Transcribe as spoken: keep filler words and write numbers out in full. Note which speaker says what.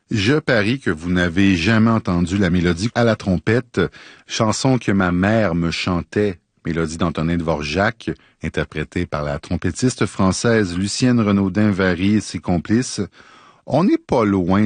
Speaker 1: Je parie que vous n'avez jamais entendu la mélodie à la trompette, chanson que ma mère me chantait, mélodie d'Antonin Dvorak, interprétée par la trompettiste française Lucienne Renaudin-Vary et ses complices. On n'est pas loin